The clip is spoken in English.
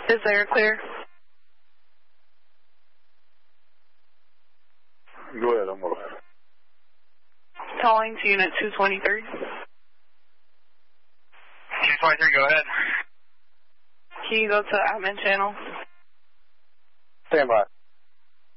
Is there clear? Go ahead, I'm over. Calling to unit 223. 223, go ahead. Can you go to admin channel? Stand by.